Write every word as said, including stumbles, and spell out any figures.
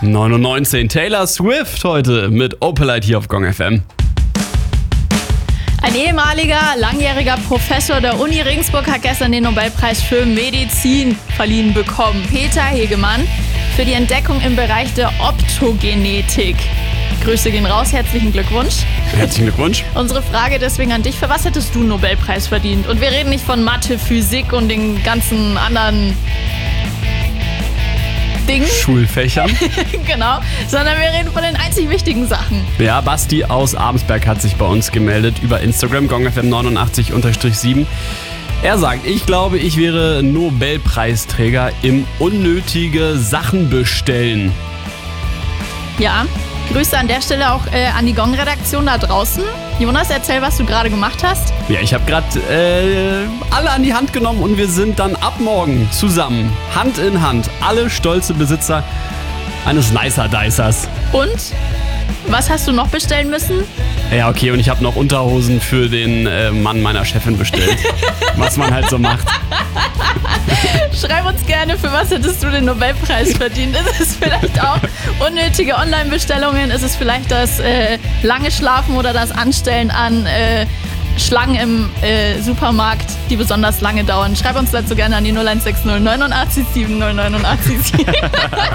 neun Uhr neunzehn. Taylor Swift heute mit Opalite hier auf Gong F M. Ein ehemaliger, langjähriger Professor der Uni Regensburg hat gestern den Nobelpreis für Medizin verliehen bekommen. Peter Hegemann für die Entdeckung im Bereich der Optogenetik. Grüße gehen raus, herzlichen Glückwunsch. Herzlichen Glückwunsch. Unsere Frage deswegen an dich, für was hättest du einen Nobelpreis verdient? Und wir reden nicht von Mathe, Physik und den ganzen anderen Dingen. Schulfächern. Genau, sondern wir reden von den einzig wichtigen Sachen. Ja, Basti aus Abensberg hat sich bei uns gemeldet über Instagram, Gong F M neunundachtzig sieben. Er sagt, ich glaube, ich wäre Nobelpreisträger im unnötige Sachen bestellen. Ja, Grüße an der Stelle auch äh, an die Gong-Redaktion da draußen. Jonas, erzähl, was du gerade gemacht hast. Ja, ich habe gerade äh, alle an die Hand genommen und wir sind dann ab morgen zusammen, Hand in Hand, alle stolze Besitzer eines Nicer Dicers. Und was hast du noch bestellen müssen? Ja, okay, und ich habe noch Unterhosen für den äh, Mann meiner Chefin bestellt, was man halt so macht. Schreib uns gerne, für was hättest du den Nobelpreis verdient? Ist es vielleicht auch unnötige Online-Bestellungen? Ist es vielleicht das äh, lange Schlafen oder das Anstellen an äh, Schlangen im äh, Supermarkt, die besonders lange dauern? Schreib uns dazu gerne an die null eins sechs null neunundachtzig sieben null neunundachtzig sieben.